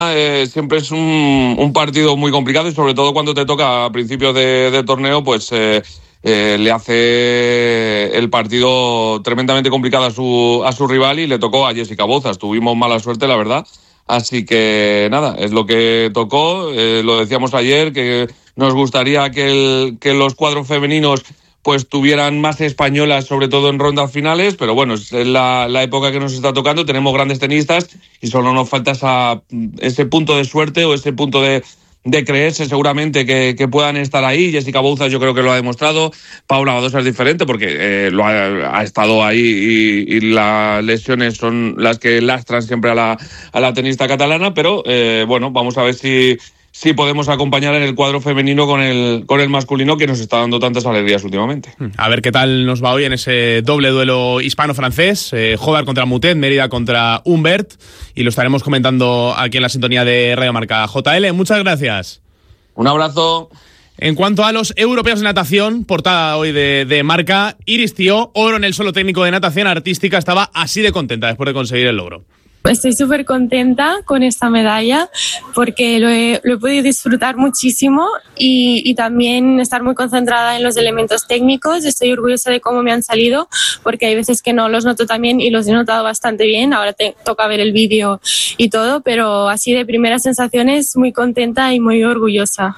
siempre es un partido muy complicado y sobre todo cuando te toca a principios de torneo, pues le hace el partido tremendamente complicado a su rival y le tocó a Jessica Bouzas. Tuvimos mala suerte, la verdad. Así que nada, es lo que tocó. Lo decíamos ayer, que nos gustaría que los cuadros femeninos pues tuvieran más españolas, sobre todo en rondas finales, pero bueno, es la época que nos está tocando, tenemos grandes tenistas y solo nos falta ese punto de suerte o ese punto de creerse seguramente que puedan estar ahí. Jessica Bouzas yo creo que lo ha demostrado. Paula Badosa es diferente porque ha estado ahí y las lesiones son las que lastran siempre a la tenista catalana, pero bueno, vamos a ver si podemos acompañar en el cuadro femenino con el masculino, que nos está dando tantas alegrías últimamente. A ver qué tal nos va hoy en ese doble duelo hispano-francés, Jobar contra Mutet, Mérida contra Humbert, y lo estaremos comentando aquí en la sintonía de Radio Marca. JL, muchas gracias. Un abrazo. En cuanto a los europeos de natación, portada hoy de Marca, Iris Thiault, oro en el solo técnico de natación artística, estaba así de contenta después de conseguir el logro. Estoy súper contenta con esta medalla porque lo he podido disfrutar muchísimo y también estar muy concentrada en los elementos técnicos. Estoy orgullosa de cómo me han salido porque hay veces que no los noto tan bien y los he notado bastante bien. Ahora toca ver el vídeo y todo, pero así de primeras sensaciones muy contenta y muy orgullosa.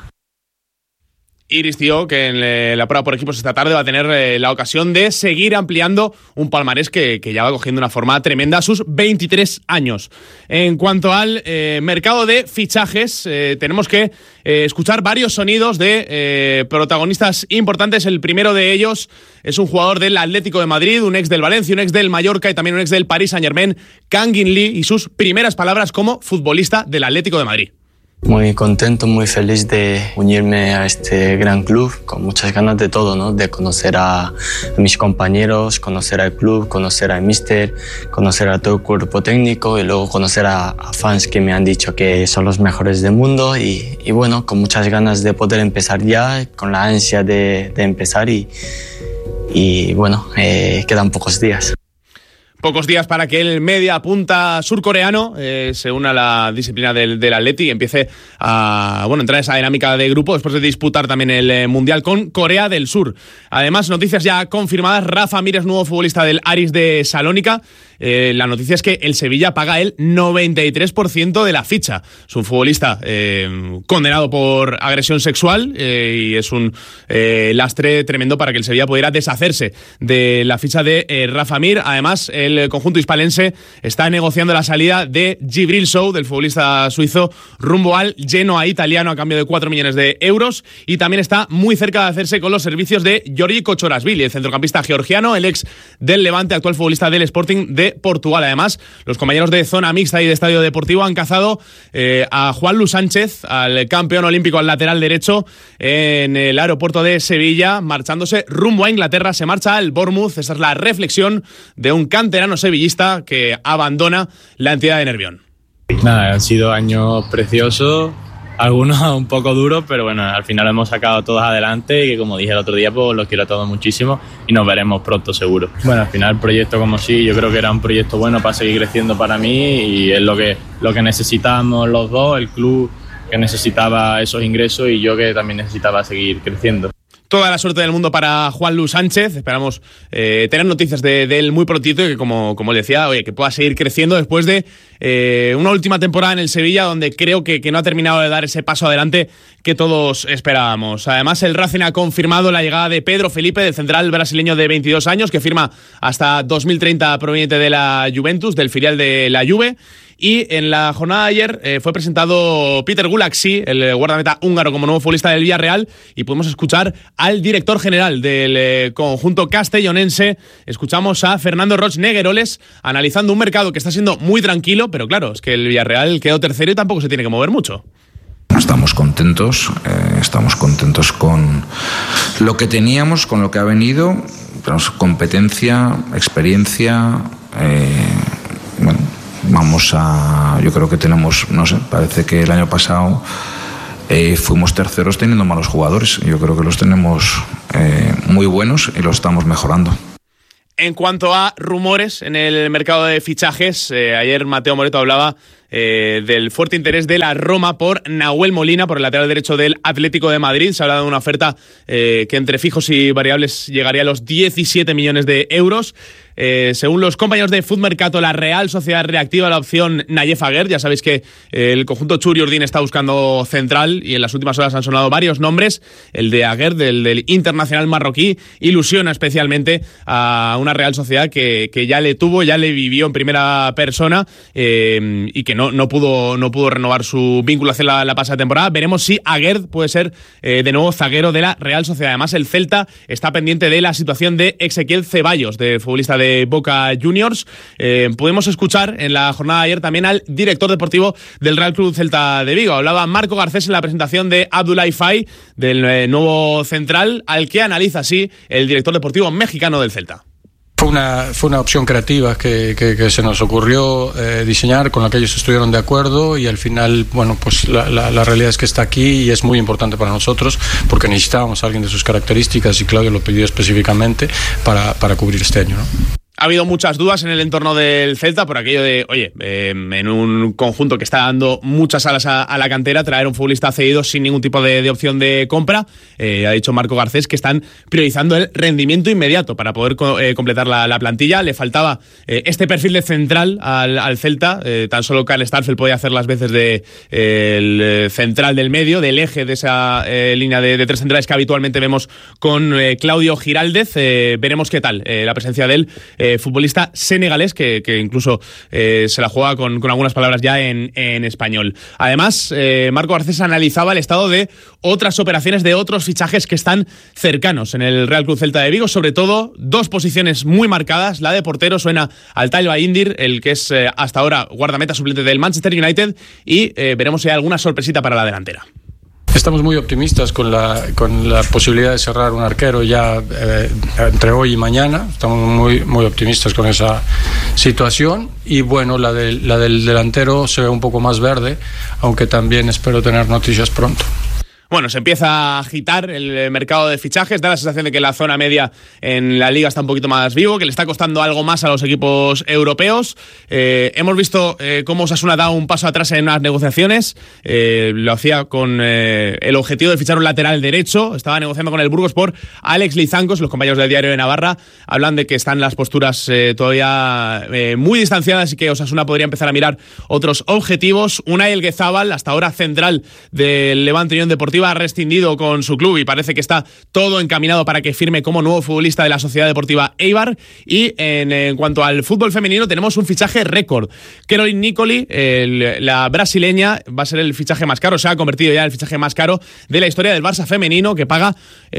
Iris Thiault, que en la prueba por equipos esta tarde va a tener la ocasión de seguir ampliando un palmarés que ya va cogiendo una forma tremenda a sus 23 años. En cuanto al mercado de fichajes, tenemos que escuchar varios sonidos de protagonistas importantes. El primero de ellos es un jugador del Atlético de Madrid, un ex del Valencia, un ex del Mallorca y también un ex del Paris Saint-Germain, Kang In Lee, y sus primeras palabras como futbolista del Atlético de Madrid. Muy contento, muy feliz de unirme a este gran club, con muchas ganas de todo, ¿no? De conocer a mis compañeros, conocer al club, conocer al míster, conocer a todo el cuerpo técnico y luego conocer a fans que me han dicho que son los mejores del mundo y bueno, con muchas ganas de poder empezar ya, con la ansia de empezar y bueno, quedan pocos días. Pocos días para que el media punta surcoreano se una a la disciplina del Atleti y empiece a entrar en esa dinámica de grupo después de disputar también el Mundial con Corea del Sur. Además, noticias ya confirmadas, Rafa Mir es nuevo futbolista del Aris de Salónica. La noticia es que el Sevilla paga el 93% de la ficha. Es un futbolista condenado por agresión sexual y es un lastre tremendo para que el Sevilla pudiera deshacerse de la ficha de Rafa Mir. Además, el conjunto hispalense está negociando la salida de Djibril Sow, del futbolista suizo, rumbo al Genoa italiano a cambio de 4 millones de euros, y también está muy cerca de hacerse con los servicios de Giorgi Kochorashvili, el centrocampista georgiano, el ex del Levante, actual futbolista del Sporting de Portugal. Además, los compañeros de zona mixta y de estadio deportivo han cazado a Juanlu Sánchez, al campeón olímpico al lateral derecho, en el aeropuerto de Sevilla, marchándose rumbo a Inglaterra. Se marcha al Bournemouth. Esa es la reflexión de un canterano sevillista que abandona la entidad de Nervión. Nada, han sido años preciosos, algunos un poco duros, pero bueno, al final hemos sacado todos adelante y que, como dije el otro día, pues los quiero a todos muchísimo y nos veremos pronto seguro. Bueno, al final el proyecto como sí, yo creo que era un proyecto bueno para seguir creciendo para mí y es lo que necesitábamos los dos, el club que necesitaba esos ingresos y yo que también necesitaba seguir creciendo. Toda la suerte del mundo para Juanlu Sánchez. Esperamos tener noticias de él muy prontito y que, como le decía, que pueda seguir creciendo después de una última temporada en el Sevilla donde creo que no ha terminado de dar ese paso adelante que todos esperábamos. Además, el Racing ha confirmado la llegada de Pedro Felipe, del central brasileño de 22 años, que firma hasta 2030 proveniente de la Juventus, del filial de la Juve. Y en la jornada de ayer fue presentado Peter Gulaxi, el guardameta húngaro, como nuevo futbolista del Villarreal, y podemos escuchar al director general del conjunto castellonense. Escuchamos a Fernando Roch Negueroles analizando un mercado que está siendo muy tranquilo, pero claro, es que el Villarreal quedó tercero y tampoco se tiene que mover mucho. Estamos contentos con lo que teníamos, con lo que ha venido. Tenemos competencia, experiencia, yo creo que tenemos, parece que el año pasado fuimos terceros teniendo malos jugadores. Yo creo que los tenemos muy buenos y los estamos mejorando. En cuanto a rumores en el mercado de fichajes, ayer Mateo Moreto hablaba del fuerte interés de la Roma por Nahuel Molina, por el lateral derecho del Atlético de Madrid. Se habla de una oferta que entre fijos y variables llegaría a los 17 millones de euros. Según los compañeros de Foot Mercato, la Real Sociedad reactiva la opción Nayef Aguerd. Ya sabéis que el conjunto Churi Urdin está buscando central y en las últimas horas han sonado varios nombres. El de Aguerd, del internacional marroquí, ilusiona especialmente a una Real Sociedad que ya le vivió en primera persona y que no pudo renovar su vinculación la pasada temporada. Veremos si Aguerd puede ser de nuevo zaguero de la Real Sociedad. Además, el Celta está pendiente de la situación de Ezequiel Ceballos, de futbolista de Boca Juniors. Pudimos escuchar en la jornada de ayer también al director deportivo del Real Club Celta de Vigo. Hablaba Marco Garcés en la presentación de Abdoulaye Faye, del nuevo central, al que analiza así el director deportivo mexicano del Celta. Fue una opción creativa que se nos ocurrió diseñar, con la que ellos estuvieron de acuerdo, y al final, bueno, pues la realidad es que está aquí y es muy importante para nosotros porque necesitábamos a alguien de sus características y Claudio lo pidió específicamente para cubrir este año, ¿no? Ha habido muchas dudas en el entorno del Celta por aquello de, en un conjunto que está dando muchas alas a la cantera, traer un futbolista cedido sin ningún tipo de opción de compra. Ha dicho Marco Garcés que están priorizando el rendimiento inmediato para poder completar la plantilla. Le faltaba este perfil de central al Celta. Tan solo Karl Starfelt podía hacer las veces de el central del medio, del eje de esa línea de tres centrales que habitualmente vemos con Claudio Giraldez. Veremos qué tal la presencia de él. Futbolista senegalés que incluso se la juega con algunas palabras ya en español. Además, Marco Garcés analizaba el estado de otras operaciones, de otros fichajes que están cercanos en el Real Club Celta de Vigo, sobre todo dos posiciones muy marcadas. La de portero suena al Talba Indir, el que es hasta ahora guardameta suplente del Manchester United, y veremos si hay alguna sorpresita para la delantera. Estamos muy optimistas con la posibilidad de cerrar un arquero ya entre hoy y mañana. Estamos muy optimistas con esa situación. Y bueno, la del delantero se ve un poco más verde, aunque también espero tener noticias pronto. Bueno, se empieza a agitar el mercado de fichajes. Da la sensación de que la zona media en la Liga está un poquito más vivo, que le está costando algo más a los equipos europeos. Hemos visto cómo Osasuna da un paso atrás en unas negociaciones. Lo hacía con el objetivo de fichar un lateral derecho. Estaba negociando con el Burgos por Alex Lizancos. Los compañeros del Diario de Navarra hablan de que están las posturas todavía muy distanciadas y que Osasuna podría empezar a mirar otros objetivos. Unai Elguezábal, hasta ahora central del Levante Unión Deportiva, ha rescindido con su club y parece que está todo encaminado para que firme como nuevo futbolista de la Sociedad Deportiva Eibar. Y en cuanto al fútbol femenino, tenemos un fichaje récord. Caroline Nicoli, la brasileña, va a ser el fichaje más caro, se ha convertido ya en el fichaje más caro de la historia del Barça femenino, que paga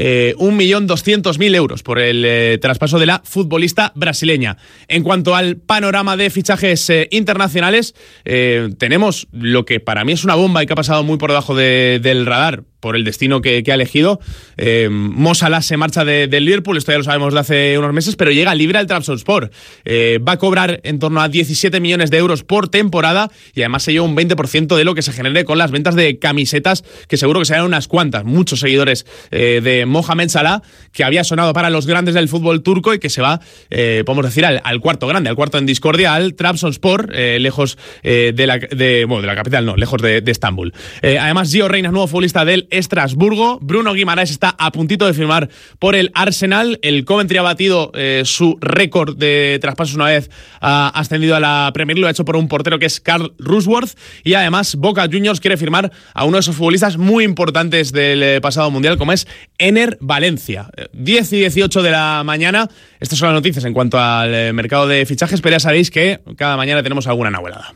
1.200.000 euros por el traspaso de la futbolista brasileña. En cuanto al panorama de fichajes internacionales, tenemos lo que para mí es una bomba y que ha pasado muy por debajo del radar por el destino que ha elegido. Mo Salah se marcha del Liverpool, esto ya lo sabemos de hace unos meses, pero llega libre al Trabzonspor. Va a cobrar en torno a 17 millones de euros por temporada y además se lleva un 20% de lo que se genere con las ventas de camisetas, que seguro que serán unas cuantas. Muchos seguidores de Mohamed Salah, que había sonado para los grandes del fútbol turco y que se va, podemos decir, al cuarto grande, al cuarto en discordia, al Trabzonspor, lejos de la capital, no, lejos de Estambul. Además, Gio Reyna, nuevo futbolista del Estrasburgo. Bruno Guimaraes está a puntito de firmar por el Arsenal. El Coventry ha batido su récord de traspasos una vez ha ascendido a la Premier League. Lo ha hecho por un portero que es Carl Rusworth. Y además Boca Juniors quiere firmar a uno de esos futbolistas muy importantes del pasado mundial, como es Ener Valencia. 10 y 18 de la mañana. Estas son las noticias en cuanto al mercado de fichajes, pero ya sabéis que cada mañana tenemos alguna nahuelada.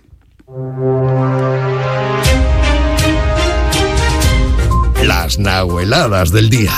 Las nahueladas del día.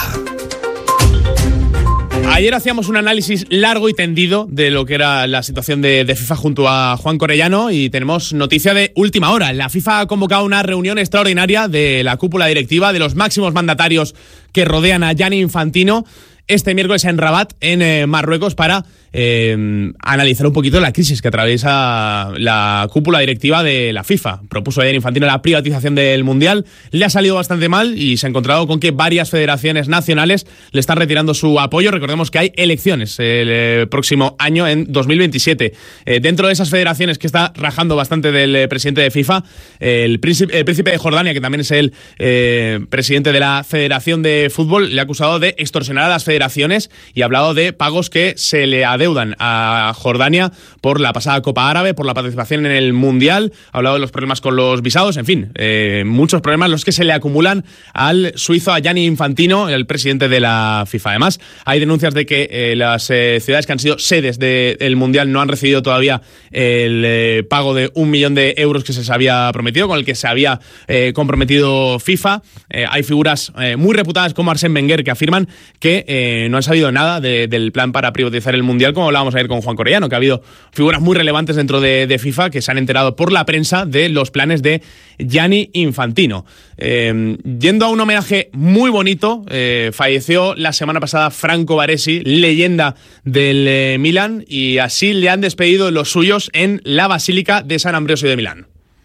Ayer hacíamos un análisis largo y tendido de lo que era la situación de FIFA junto a Juan Corellano y tenemos noticia de última hora. La FIFA ha convocado una reunión extraordinaria de la cúpula directiva, de los máximos mandatarios que rodean a Gianni Infantino, este miércoles en Rabat, en Marruecos, para analizar un poquito la crisis que atraviesa la cúpula directiva de la FIFA. Propuso ayer Infantino la privatización del Mundial, le ha salido bastante mal y se ha encontrado con que varias federaciones nacionales le están retirando su apoyo. Recordemos que hay elecciones el próximo año, en 2027. Dentro de esas federaciones que está rajando bastante del presidente de FIFA, el príncipe de Jordania, que también es el presidente de la Federación de Fútbol, le ha acusado de extorsionar a las federaciones y ha hablado de pagos que se le adeudan a Jordania por la pasada Copa Árabe, por la participación en el Mundial. Ha hablado de los problemas con los visados, en fin, muchos problemas los que se le acumulan al suizo, a Gianni Infantino, el presidente de la FIFA. Además, hay denuncias de que las ciudades que han sido sedes del Mundial no han recibido todavía el pago de 1 millón de euros que se les había prometido, con el que se había comprometido FIFA. Hay figuras muy reputadas como Arsène Wenger que afirman que no han sabido nada del plan para privatizar el Mundial, como hablábamos ayer con Juan Corellano, que ha habido figuras muy relevantes dentro de FIFA que se han enterado por la prensa de los planes de Gianni Infantino. Yendo a un homenaje muy bonito, falleció la semana pasada Franco Baresi, leyenda del Milan, y así le han despedido los suyos en la Basílica de San Ambrosio de Milán.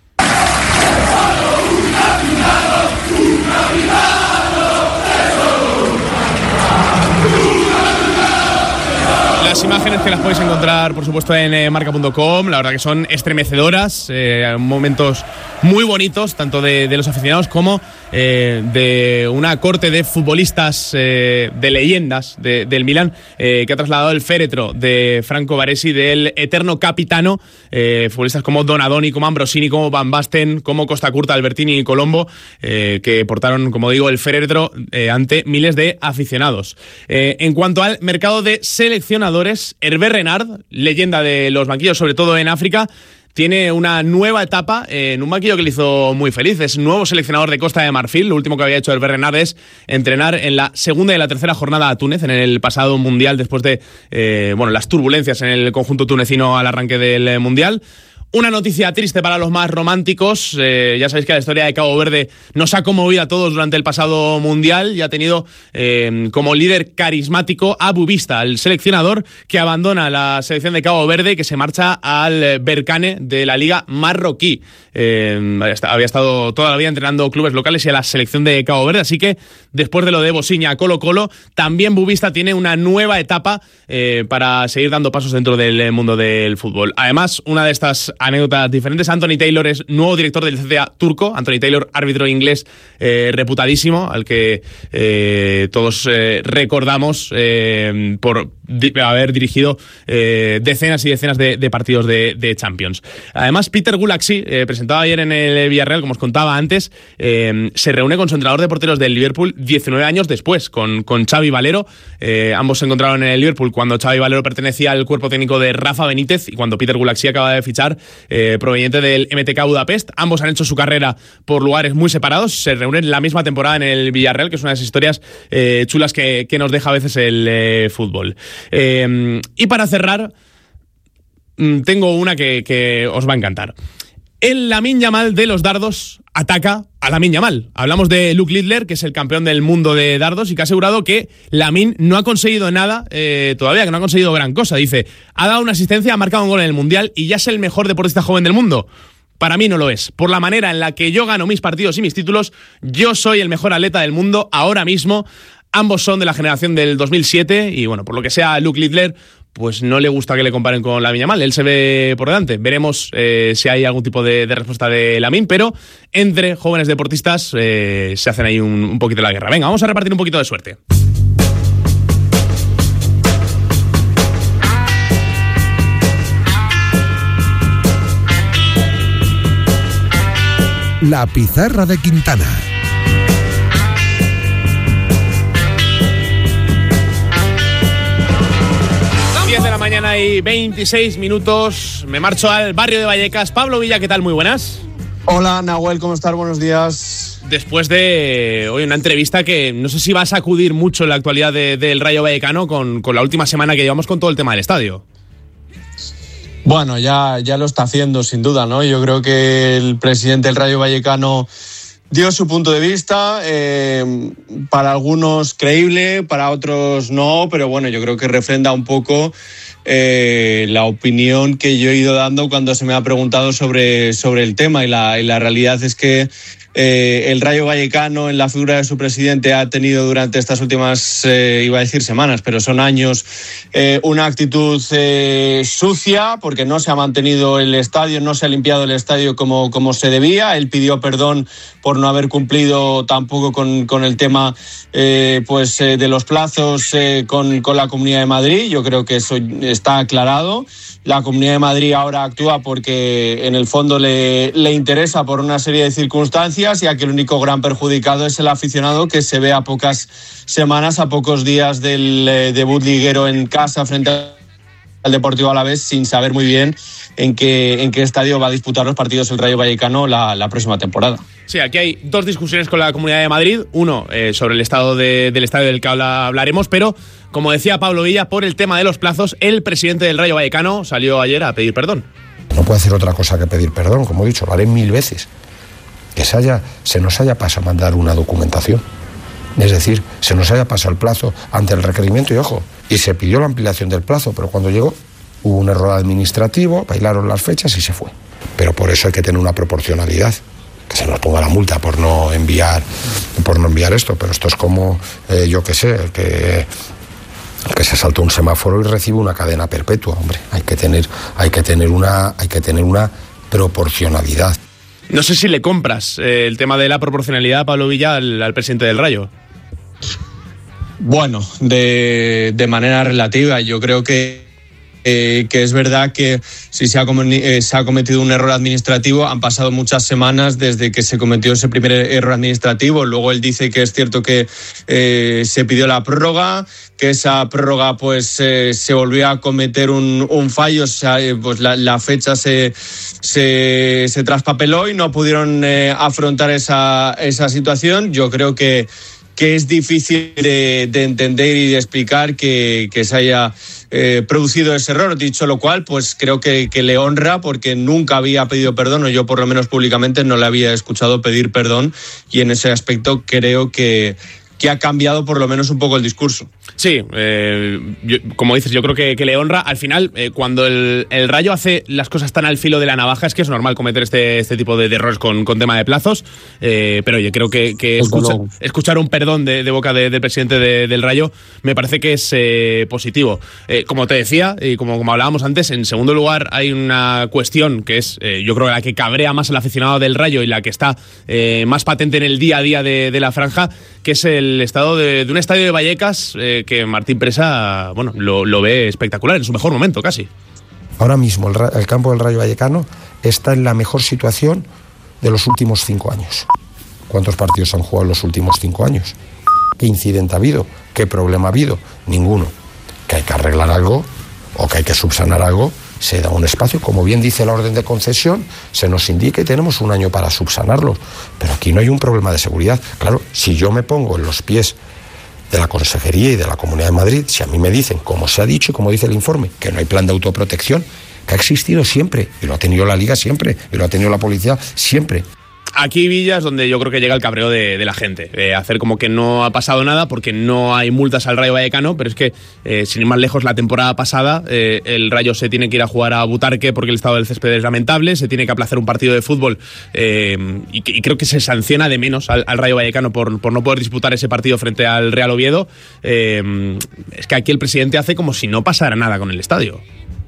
Las imágenes que las podéis encontrar, por supuesto, en marca.com, la verdad que son estremecedoras, momentos muy bonitos, tanto de los aficionados como de una corte de futbolistas, de leyendas del Milan, que ha trasladado el féretro de Franco Baresi, del eterno capitano, futbolistas como Donadoni, como Ambrosini, como Van Basten, como Costa Curta, Albertini y Colombo, que portaron, como digo, el féretro ante miles de aficionados. En cuanto al mercado de seleccionadores, Hervé Renard, leyenda de los banquillos, sobre todo en África, tiene una nueva etapa en un banquillo que le hizo muy feliz. Es nuevo seleccionador de Costa de Marfil. Lo último que había hecho Hervé Renard es entrenar en la segunda y la tercera jornada a Túnez en el pasado Mundial, después de las turbulencias en el conjunto tunecino al arranque del Mundial. Una noticia triste para los más románticos. Ya sabéis que la historia de Cabo Verde nos ha conmovido a todos durante el pasado Mundial y ha tenido como líder carismático a Bubista, el seleccionador que abandona la selección de Cabo Verde y que se marcha al Berkane de la Liga Marroquí. Había estado toda la vida entrenando clubes locales y a la selección de Cabo Verde, así que después de lo de Bosiña a Colo-Colo, también Bubista tiene una nueva etapa para seguir dando pasos dentro del mundo del fútbol. Además, una de estas anécdotas diferentes, Anthony Taylor es nuevo director del CTA turco. Anthony Taylor, árbitro inglés reputadísimo, al que todos recordamos por haber dirigido decenas y decenas de partidos de Champions. Además, Peter Gulaxi, presentado ayer en el Villarreal, como os contaba antes, se reúne con su entrenador de porteros del Liverpool 19 años después, con Xavi Valero. Ambos se encontraron en el Liverpool cuando Xavi Valero pertenecía al cuerpo técnico de Rafa Benítez y cuando Peter Gulaxi acaba de fichar, proveniente del MTK Budapest. Ambos han hecho su carrera por lugares muy separados. Se reúnen la misma temporada en el Villarreal, que es una de esas historias chulas que nos deja a veces el fútbol. Y para cerrar, tengo una que os va a encantar. El Lamine Yamal de los dardos ataca a Lamine Yamal. Hablamos de Luke Littler, que es el campeón del mundo de dardos y que ha asegurado que Lamine no ha conseguido nada todavía, que no ha conseguido gran cosa. Dice, ha dado una asistencia, ha marcado un gol en el Mundial y ya es el mejor deportista joven del mundo. Para mí no lo es. Por la manera en la que yo gano mis partidos y mis títulos, yo soy el mejor atleta del mundo ahora mismo. Ambos son de la generación del 2007 y, bueno, por lo que sea, Luke Littler pues no le gusta que le comparen con Lamine Yamal. Él se ve por delante. Veremos si hay algún tipo de respuesta de Lamine, pero entre jóvenes deportistas se hacen ahí un poquito la guerra. Venga, vamos a repartir un poquito de suerte. La pizarra de Quintana. De la mañana y 26 minutos. Me marcho al barrio de Vallecas. Pablo Villa, ¿qué tal? Muy buenas. Hola, Nahuel, ¿cómo estás? Buenos días. Después de hoy una entrevista que no sé si va a sacudir mucho en la actualidad del Rayo Vallecano con la última semana que llevamos con todo el tema del estadio. Bueno, ya lo está haciendo sin duda, ¿no? Yo creo que el presidente del Rayo Vallecano dio su punto de vista, para algunos creíble, para otros no, pero bueno, yo creo que refrenda un poco la opinión que yo he ido dando cuando se me ha preguntado sobre el tema, y la realidad es que el Rayo Vallecano, en la figura de su presidente, ha tenido durante estas últimas, iba a decir semanas, pero son años, una actitud sucia, porque no se ha mantenido el estadio, no se ha limpiado el estadio como se debía. Él pidió perdón por no haber cumplido tampoco con el tema de los plazos con la Comunidad de Madrid. Yo creo que eso está aclarado. La Comunidad de Madrid ahora actúa porque en el fondo le interesa por una serie de circunstancias, ya que el único gran perjudicado es el aficionado, que se ve a pocas semanas, a pocos días del debut liguero en casa frente al Deportivo Alavés, sin saber muy bien en qué estadio va a disputar los partidos el Rayo Vallecano la próxima temporada. Sí, aquí hay dos discusiones con la Comunidad de Madrid. Uno, sobre el estado del estadio del que hablaremos, pero, como decía Pablo Villa, por el tema de los plazos, el presidente del Rayo Vallecano salió ayer a pedir perdón. No puede hacer otra cosa que pedir perdón, como he dicho, lo haré 1000 veces. Que se nos haya pasado a mandar una documentación. Es decir, se nos haya pasado el plazo ante el requerimiento y se pidió la ampliación del plazo, pero cuando llegó hubo un error administrativo, bailaron las fechas y se fue. Pero por eso hay que tener una proporcionalidad. Que se nos ponga la multa por no enviar esto, pero esto es como, yo qué sé, que se saltó un semáforo y recibe una cadena perpetua, hombre. Hay que tener una proporcionalidad. No sé si le compras el tema de la proporcionalidad, Pablo Villa, al presidente del Rayo. Bueno, de manera relativa, yo creo que es verdad que si se ha cometido un error administrativo, han pasado muchas semanas desde que se cometió ese primer error administrativo. Luego él dice que es cierto que se pidió la prórroga, que esa prórroga se volvió a cometer un fallo, o sea, la fecha se traspapeló y no pudieron afrontar esa situación. Yo creo que es difícil de entender y de explicar que se haya producido ese error. Dicho lo cual, pues creo que le honra, porque nunca había pedido perdón, o yo por lo menos públicamente no le había escuchado pedir perdón, y en ese aspecto creo que ha cambiado por lo menos un poco el discurso. Sí, como dices, yo creo que le honra. Al final, cuando el Rayo hace las cosas tan al filo de la navaja, es que es normal cometer este tipo de errores con tema de plazos, pero yo creo que escuchar un perdón de boca del presidente del Rayo me parece que es positivo. Como te decía, y como hablábamos antes, en segundo lugar hay una cuestión que es, yo creo, la que cabrea más al aficionado del Rayo y la que está más patente en el día a día de la franja, que es el estado de un estadio de Vallecas que Martín Presa, bueno, lo ve espectacular, en su mejor momento casi. Ahora mismo el campo del Rayo Vallecano está en la mejor situación de los últimos 5 años. ¿Cuántos partidos han jugado en los últimos 5 años? ¿Qué incidente ha habido? ¿Qué problema ha habido? Ninguno. Que hay que arreglar algo o que hay que subsanar algo, se da un espacio, como bien dice la orden de concesión, se nos indica y tenemos un año para subsanarlo. Pero aquí no hay un problema de seguridad. Claro, si yo me pongo en los pies de la Consejería y de la Comunidad de Madrid, si a mí me dicen, como se ha dicho y como dice el informe, que no hay plan de autoprotección, que ha existido siempre, y lo ha tenido la Liga siempre, y lo ha tenido la policía siempre. Aquí, Villa, es donde yo creo que llega el cabreo de la gente. Hacer como que no ha pasado nada porque no hay multas al Rayo Vallecano, pero es que, sin ir más lejos, la temporada pasada el Rayo se tiene que ir a jugar a Butarque porque el estado del césped es lamentable, se tiene que aplazar un partido de fútbol y creo que se sanciona de menos al Rayo Vallecano por no poder disputar ese partido frente al Real Oviedo. Es que aquí el presidente hace como si no pasara nada con el estadio.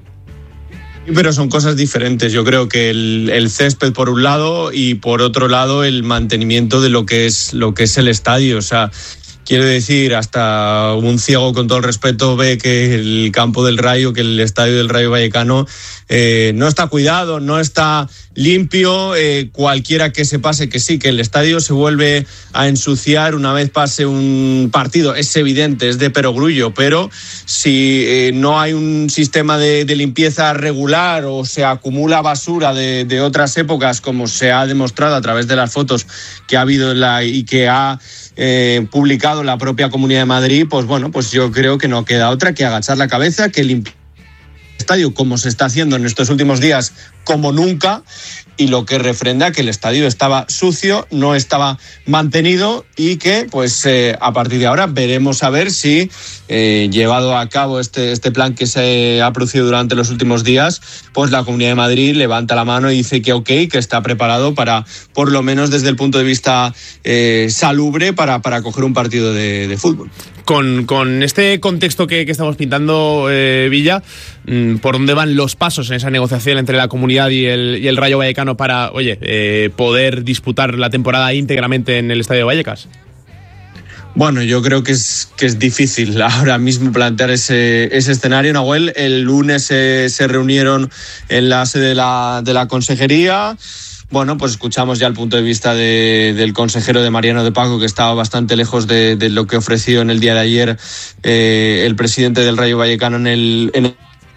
Pero son cosas diferentes. Yo creo que el césped por un lado y por otro lado el mantenimiento de lo que es el estadio. O sea, quiero decir, hasta un ciego, con todo el respeto, ve que el campo del Rayo, que el estadio del Rayo Vallecano no está cuidado, no está limpio. Cualquiera que se pase, que sí, que el estadio se vuelve a ensuciar una vez pase un partido, es evidente, es de perogrullo, pero si no hay un sistema de limpieza regular o se acumula basura de otras épocas, como se ha demostrado a través de las fotos que ha habido y que ha publicado la propia Comunidad de Madrid, pues bueno, pues yo creo que no queda otra que agachar la cabeza, que limpiar el estadio, como se está haciendo en estos últimos días como nunca, y lo que refrenda que el estadio estaba sucio, no estaba mantenido y que pues a partir de ahora veremos a ver si llevado a cabo este plan que se ha producido durante los últimos días, pues la Comunidad de Madrid levanta la mano y dice que ok, que está preparado para, por lo menos desde el punto de vista salubre, para coger un partido de fútbol. Con este contexto que estamos pintando, Villa, ¿por dónde van los pasos en esa negociación entre la comunidad y el Rayo Vallecano para, poder disputar la temporada íntegramente en el Estadio de Vallecas? Bueno, yo creo que es difícil ahora mismo plantear ese escenario, Nahuel. El lunes se reunieron en la sede de la consejería. Bueno, pues escuchamos ya el punto de vista del consejero de Mariano de Paco, que estaba bastante lejos de lo que ofreció en el día de ayer el presidente del Rayo Vallecano en el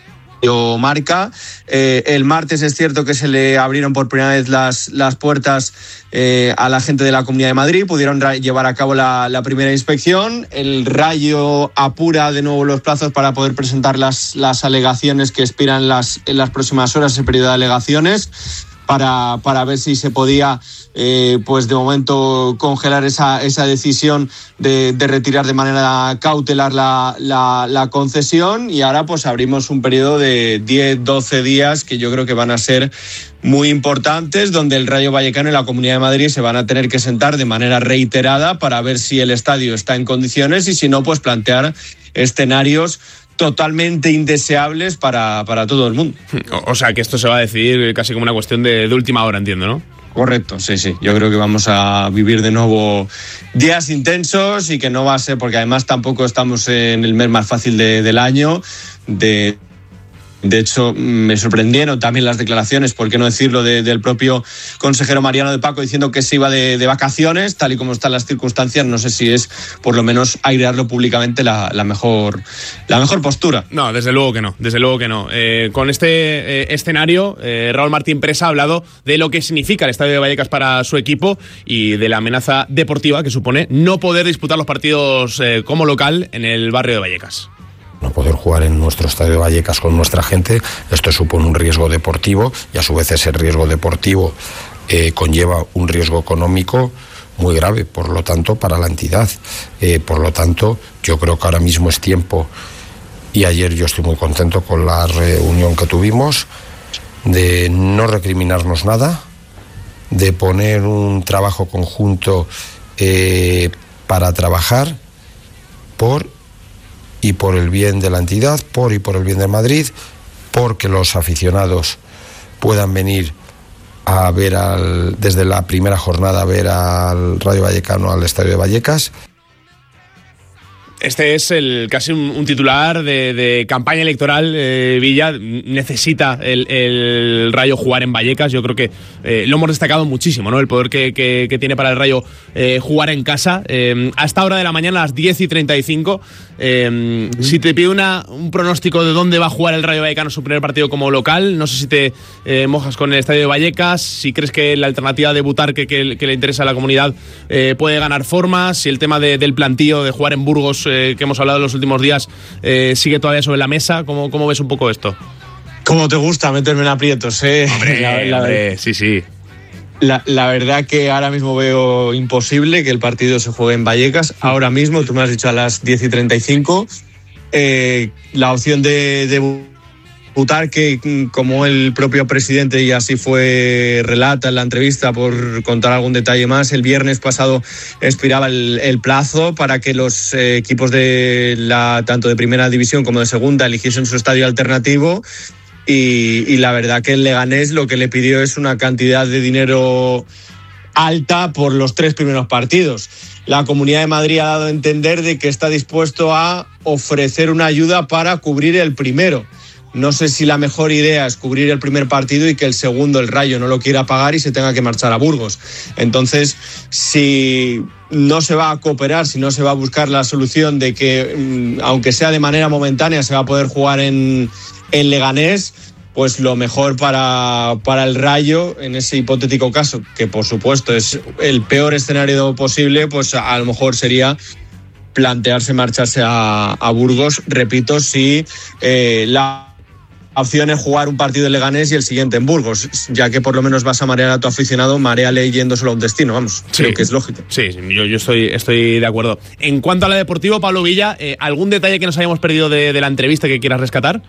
Marca. El martes es cierto que se le abrieron por primera vez las puertas a la gente de la Comunidad de Madrid, pudieron llevar a cabo la primera inspección. El Rayo apura de nuevo los plazos para poder presentar las alegaciones que expiran en las próximas horas, el periodo de alegaciones, para ver si se podía pues de momento congelar esa decisión de retirar de manera cautelar la concesión, y ahora pues abrimos un periodo de 10-12 días que yo creo que van a ser muy importantes, donde el Rayo Vallecano y la Comunidad de Madrid se van a tener que sentar de manera reiterada para ver si el estadio está en condiciones, y si no, pues plantear escenarios totalmente indeseables para todo el mundo. O sea, que esto se va a decidir casi como una cuestión de última hora, entiendo, ¿no? Correcto, sí. Yo creo que vamos a vivir de nuevo días intensos, y que no va a ser, porque además tampoco estamos en el mes más fácil del año. De hecho, me sorprendieron también las declaraciones, por qué no decirlo, del propio consejero Mariano de Paco, diciendo que se iba de vacaciones, tal y como están las circunstancias. No sé si es, por lo menos, airearlo públicamente la mejor postura. No, desde luego que no. Con este escenario, Raúl Martín Presa ha hablado de lo que significa el Estadio de Vallecas para su equipo y de la amenaza deportiva que supone no poder disputar los partidos como local en el barrio de Vallecas. No poder jugar en nuestro Estadio de Vallecas con nuestra gente, esto supone un riesgo deportivo, y a su vez ese riesgo deportivo conlleva un riesgo económico muy grave, por lo tanto, para la entidad. Por lo tanto, yo creo que ahora mismo es tiempo, y ayer yo estoy muy contento con la reunión que tuvimos, de no recriminarnos nada, de poner un trabajo conjunto para trabajar por el bien de la entidad, por el bien de Madrid, porque los aficionados puedan venir a ver desde la primera jornada a ver al Rayo Vallecano al Estadio de Vallecas. Este es casi un titular de campaña electoral. Villa, necesita el Rayo jugar en Vallecas. Yo creo que lo hemos destacado muchísimo, ¿no? El poder que tiene para el Rayo jugar en casa. A esta hora de la mañana, a las 10:35, si te pido un pronóstico de dónde va a jugar el Rayo Vallecano su primer partido como local, no sé si te mojas con el Estadio de Vallecas, si crees que la alternativa de debutar que le interesa a la comunidad puede ganar formas, si el tema del plantío de jugar en Burgos, que hemos hablado en los últimos días, sigue todavía sobre la mesa. ¿Cómo ves un poco esto? ¿Cómo te gusta meterme en aprietos, Hombre, sí. La verdad que ahora mismo veo imposible que el partido se juegue en Vallecas. Ahora mismo, tú me has dicho a las 10:35, la opción de debutar, que como el propio presidente, y así relata en la entrevista, por contar algún detalle más, el viernes pasado expiraba el plazo para que los equipos tanto de primera división como de segunda eligiesen su estadio alternativo, y la verdad que el Leganés lo que le pidió es una cantidad de dinero alta por los 3 primeros partidos. La Comunidad de Madrid ha dado a entender de que está dispuesto a ofrecer una ayuda para cubrir el primero. No sé si la mejor idea es cubrir el primer partido y que el segundo, el Rayo, no lo quiera pagar y se tenga que marchar a Burgos. Entonces, si no se va a cooperar, si no se va a buscar la solución de que, aunque sea de manera momentánea, se va a poder jugar en Leganés, pues lo mejor para el Rayo, en ese hipotético caso, que por supuesto es el peor escenario posible, pues a lo mejor sería plantearse marcharse a Burgos, repito, si la opción es jugar un partido en Leganés y el siguiente en Burgos, ya que por lo menos vas a marear a tu aficionado, mareale yéndoselo a un destino, vamos, sí, creo que es lógico. Sí, yo estoy de acuerdo. En cuanto a la deportivo, Pablo Villa, ¿algún detalle que nos hayamos perdido de la entrevista que quieras rescatar?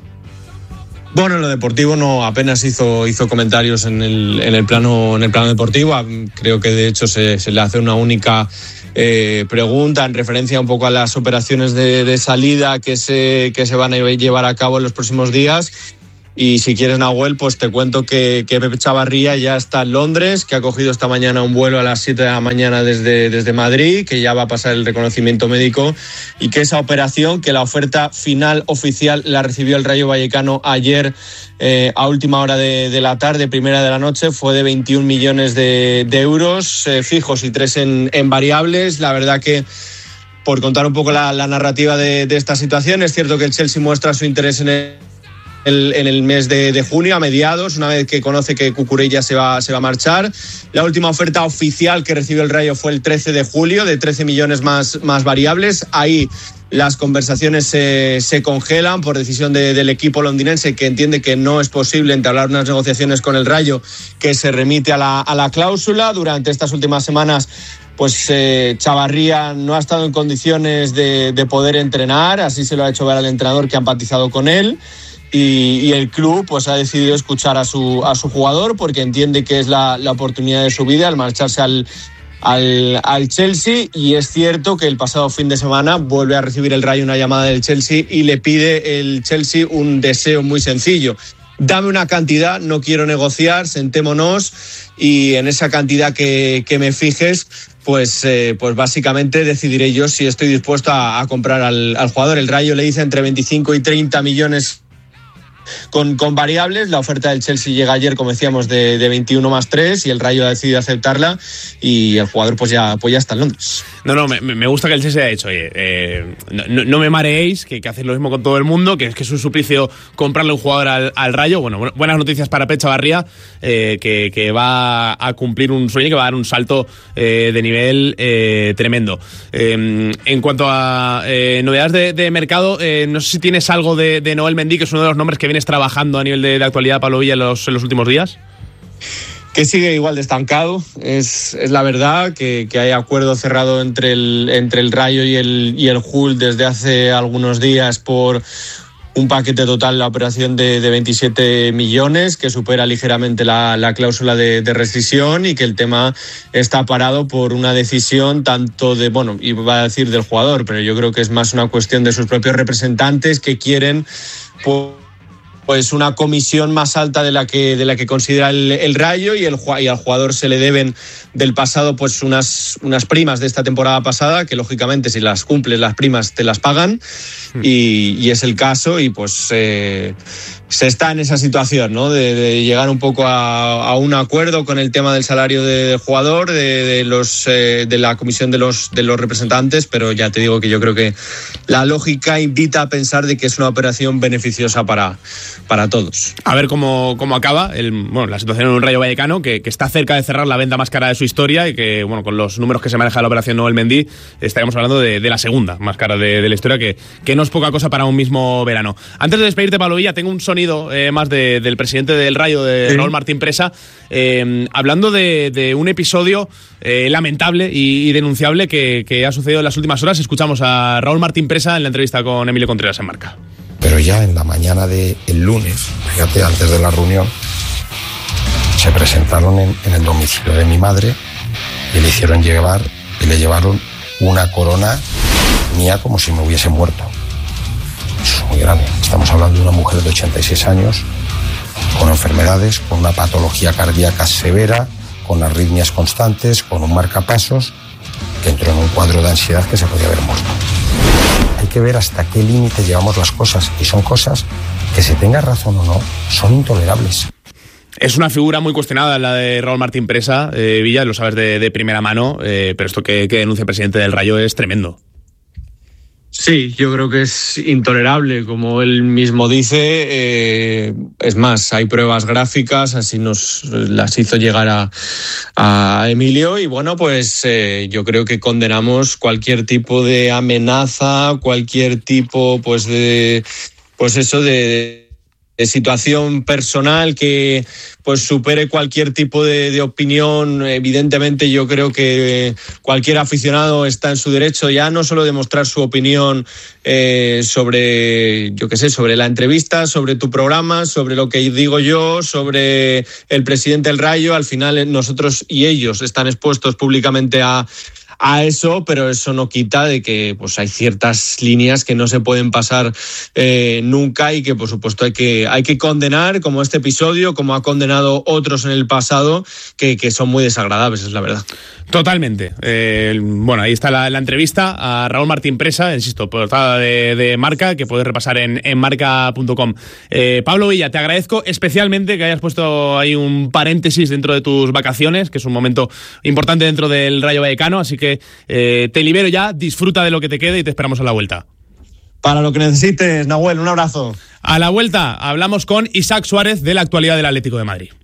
Bueno, en lo deportivo no, apenas hizo comentarios en el plano deportivo. Creo que de hecho se le hace una única pregunta en referencia un poco a las operaciones de salida que se van a llevar a cabo en los próximos días. Y si quieres, Nahuel, pues te cuento que Pepe Chavarría ya está en Londres, que ha cogido esta mañana un vuelo a las 7 de la mañana desde Madrid, que ya va a pasar el reconocimiento médico, y que esa operación, que la oferta final oficial la recibió el Rayo Vallecano ayer a última hora de la tarde, primera de la noche, fue de 21 millones de euros fijos y 3 en variables. La verdad que, por contar un poco la narrativa de esta situación, es cierto que el Chelsea muestra su interés en el mes de junio, a mediados, una vez que conoce que Cucurella se va a marchar. La última oferta oficial que recibió el Rayo fue el 13 de julio, de 13 millones más variables. Ahí las conversaciones se congelan por decisión del equipo londinense, que entiende que no es posible entablar unas negociaciones con el Rayo, que se remite a la cláusula. Durante estas últimas semanas, pues Chavarría no ha estado en condiciones de poder entrenar, así se lo ha hecho ver al entrenador, que ha empatizado con él. Y el club pues ha decidido escuchar a su jugador, porque entiende que es la oportunidad de su vida al marcharse al Chelsea. Y es cierto que el pasado fin de semana vuelve a recibir el Rayo una llamada del Chelsea y le pide el Chelsea un deseo muy sencillo: dame una cantidad, no quiero negociar, sentémonos, y en esa cantidad que me fijes, pues básicamente decidiré yo si estoy dispuesto a comprar al jugador. El Rayo le dice entre 25 y 30 millones con variables. La oferta del Chelsea llega ayer, como decíamos, de 21 más 3, y el Rayo ha decidido aceptarla, y el jugador pues ya está en Londres. No, me gusta que el Chelsea haya dicho, oye, no me mareéis, que hacéis lo mismo con todo el mundo, que es un suplicio comprarle un jugador al Rayo. Bueno, buenas noticias para Pepe Chavarría, que va a cumplir un sueño, que va a dar un salto de nivel tremendo. En cuanto a novedades de mercado, no sé si tienes algo de Noel Mendy, que es uno de los nombres que vienes trabajando a nivel de actualidad, Pablo Villa, en los últimos días. Que sigue igual de estancado, es la verdad, que hay acuerdo cerrado entre el Rayo y el Hull desde hace algunos días por un paquete total, la operación de 27 millones, que supera ligeramente la cláusula de rescisión, y que el tema está parado por una decisión tanto iba a decir del jugador, pero yo creo que es más una cuestión de sus propios representantes, que quieren pues una comisión más alta de la que considera el Rayo, y al jugador se le deben del pasado pues unas primas de esta temporada pasada, que lógicamente si las cumples las primas te las pagan, y es el caso, y pues se está en esa situación, ¿no? De llegar un poco a un acuerdo con el tema del salario del jugador, de la comisión de los representantes, pero ya te digo que yo creo que la lógica invita a pensar de que es una operación beneficiosa para todos. A ver cómo acaba la situación en un Rayo Vallecano que está cerca de cerrar la venta más cara de su historia, y que con los números que se maneja la operación Noel Mendy estaríamos hablando de la segunda más cara de la historia, que no es poca cosa para un mismo verano. Antes de despedirte, Pablo Villa, tengo un sonido más del presidente del Rayo, de Raúl Martín Presa, hablando de un episodio lamentable y denunciable que ha sucedido en las últimas horas. Escuchamos a Raúl Martín Presa en la entrevista con Emilio Contreras en Marca. Pero ya en la mañana del lunes, fíjate, antes de la reunión, se presentaron en el domicilio de mi madre y le llevaron una corona mía como si me hubiese muerto. Eso es muy grave. Estamos hablando de una mujer de 86 años, con enfermedades, con una patología cardíaca severa, con arritmias constantes, con un marcapasos, que entró en un cuadro de ansiedad que se podía haber muerto. Hay que ver hasta qué límite llevamos las cosas, y son cosas que, se tenga razón o no, son intolerables. Es una figura muy cuestionada la de Raúl Martín Presa, Villa, lo sabes de primera mano, pero esto que denuncia el presidente del Rayo es tremendo. Sí, yo creo que es intolerable, como él mismo dice. Es más, hay pruebas gráficas, así nos las hizo llegar a Emilio, y bueno, pues yo creo que condenamos cualquier tipo de amenaza, cualquier tipo de situación personal que pues supere cualquier tipo de opinión. Evidentemente yo creo que cualquier aficionado está en su derecho ya no solo de mostrar su opinión sobre, yo qué sé, sobre la entrevista, sobre tu programa, sobre lo que digo yo, sobre el presidente del Rayo. Al final nosotros y ellos están expuestos públicamente a eso, pero eso no quita de que pues hay ciertas líneas que no se pueden pasar nunca y que por supuesto hay que condenar, como este episodio, como ha condenado otros en el pasado, que son muy desagradables, es la verdad. Totalmente. Bueno, ahí está la entrevista a Raúl Martín Presa, insisto, portada de Marca, que puedes repasar en marca.com. Pablo Villa, te agradezco especialmente que hayas puesto ahí un paréntesis dentro de tus vacaciones, que es un momento importante dentro del Rayo Vallecano, así que te libero ya, disfruta de lo que te quede y te esperamos a la vuelta. Para lo que necesites, Nahuel, un abrazo. A la vuelta hablamos con Isaac Suárez de la actualidad del Atlético de Madrid.